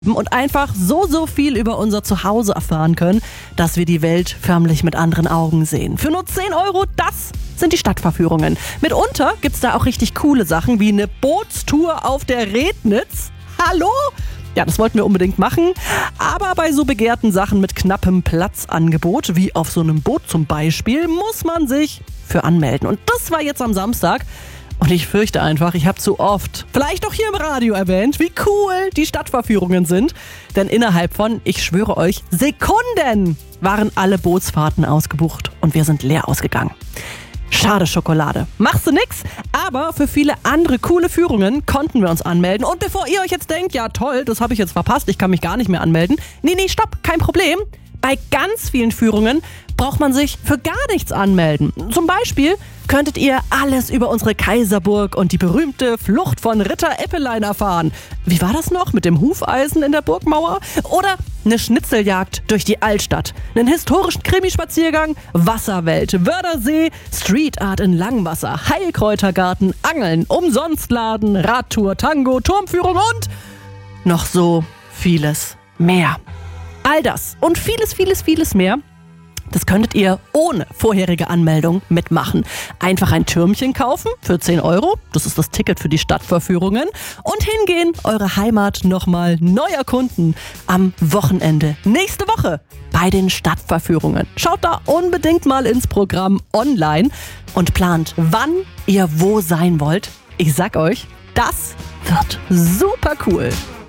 und einfach so viel über unser Zuhause erfahren können, dass wir die Welt förmlich mit anderen Augen sehen. Für nur 10 Euro, das sind die Stadtverführungen. Mitunter gibt's da auch richtig coole Sachen, wie eine Bootstour auf der Rednitz. Hallo? Ja, das wollten wir unbedingt machen, aber bei so begehrten Sachen mit knappem Platzangebot, wie auf so einem Boot zum Beispiel, muss man sich für anmelden. Und das war jetzt am Samstag. Und ich fürchte einfach, ich habe zu oft, vielleicht auch hier im Radio erwähnt, wie cool die Stadtverführungen sind. Denn innerhalb von, ich schwöre euch, Sekunden waren alle Bootsfahrten ausgebucht und wir sind leer ausgegangen. Schade Schokolade. Machst du nix, aber für viele andere coole Führungen konnten wir uns anmelden. Und bevor ihr euch jetzt denkt, ja toll, das habe ich jetzt verpasst, ich kann mich gar nicht mehr anmelden. Nee, stopp, kein Problem. Bei ganz vielen Führungen braucht man sich für gar nichts anmelden. Zum Beispiel könntet ihr alles über unsere Kaiserburg und die berühmte Flucht von Ritter Eppelein erfahren. Wie war das noch mit dem Hufeisen in der Burgmauer? Oder eine Schnitzeljagd durch die Altstadt, einen historischen Krimispaziergang, Wasserwelt, Wörthersee, Street Art in Langwasser, Heilkräutergarten, Angeln, Umsonstladen, Radtour, Tango, Turmführung und noch so vieles mehr. All das und vieles mehr, das könntet ihr ohne vorherige Anmeldung mitmachen. Einfach ein Türmchen kaufen für 10 Euro, das ist das Ticket für die Stadtverführungen, und hingehen, eure Heimat nochmal neu erkunden am Wochenende nächste Woche bei den Stadtverführungen. Schaut da unbedingt mal ins Programm online und plant, wann ihr wo sein wollt. Ich sag euch, das wird super cool.